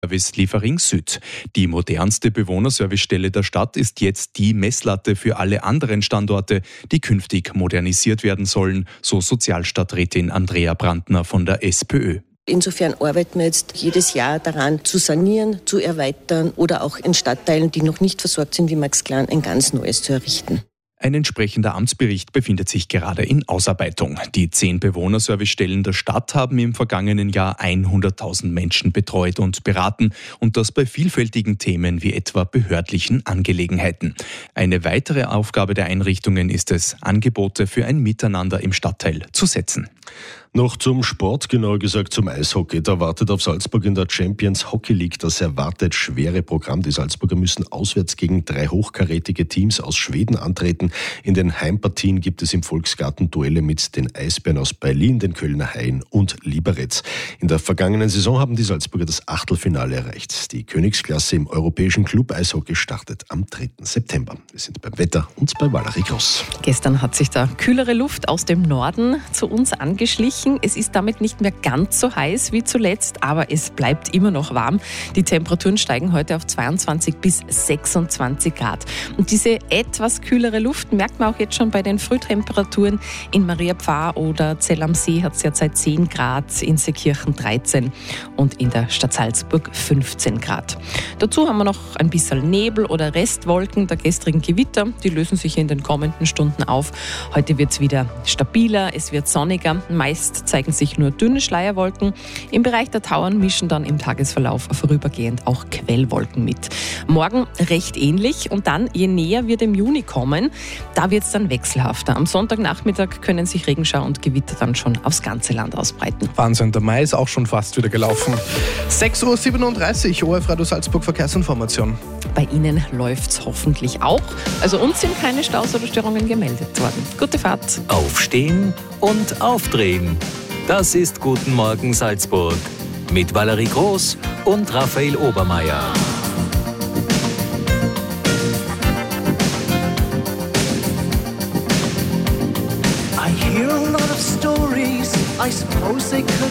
Service Liefering Süd. Die modernste Bewohnerservicestelle der Stadt ist jetzt die Messlatte für alle anderen Standorte, die künftig modernisiert werden sollen, so Sozialstadträtin Andrea Brandner von der SPÖ. Insofern arbeiten wir jetzt jedes Jahr daran, zu sanieren, zu erweitern oder auch in Stadtteilen, die noch nicht versorgt sind wie Maxglan, ein ganz neues zu errichten. Ein entsprechender Amtsbericht befindet sich gerade in Ausarbeitung. Die 10 Bewohnerservicestellen der Stadt haben im vergangenen Jahr 100.000 Menschen betreut und beraten und das bei vielfältigen Themen wie etwa behördlichen Angelegenheiten. Eine weitere Aufgabe der Einrichtungen ist es, Angebote für ein Miteinander im Stadtteil zu setzen. Noch zum Sport, genauer gesagt zum Eishockey. Da wartet auf Salzburg in der Champions Hockey League das erwartet schwere Programm. Die Salzburger müssen auswärts gegen 3 hochkarätige Teams aus Schweden antreten. In den Heimpartien gibt es im Volksgarten Duelle mit den Eisbären aus Berlin, den Kölner Haien und Liberec. In der vergangenen Saison haben die Salzburger das Achtelfinale erreicht. Die Königsklasse im europäischen Club Eishockey startet am 3. September. Wir sind beim Wetter und bei Valerie Groß. Gestern hat sich da kühlere Luft aus dem Norden zu uns angeschlichen. Es ist damit nicht mehr ganz so heiß wie zuletzt, aber es bleibt immer noch warm. Die Temperaturen steigen heute auf 22 bis 26 Grad. Und diese etwas kühlere Luft merkt man auch jetzt schon bei den Frühtemperaturen. In Mariapfarr oder Zell am See hat es derzeit 10 Grad, in Seekirchen 13 und in der Stadt Salzburg 15 Grad. Dazu haben wir noch ein bisschen Nebel oder Restwolken der gestrigen Gewitter. Die lösen sich in den kommenden Stunden auf. Heute wird es wieder stabiler, es wird sonniger. Meist zeigen sich nur dünne Schleierwolken. Im Bereich der Tauern mischen dann im Tagesverlauf vorübergehend auch Quellwolken mit. Morgen recht ähnlich und dann, je näher wir dem Juni kommen, da wird es dann wechselhafter. Am Sonntagnachmittag können sich Regenschauer und Gewitter dann schon aufs ganze Land ausbreiten. Wahnsinn, der Mai ist auch schon fast wieder gelaufen. 6.37 Uhr, ORF Radio Salzburg Verkehrsinformation. Bei Ihnen läuft es hoffentlich auch. Also uns sind keine Staus oder Störungen gemeldet worden. Gute Fahrt. Aufstehen und aufdrehen. Das ist Guten Morgen Salzburg. Mit Valerie Groß und Raphael Obermeier. I hear a lot of stories, I suppose they could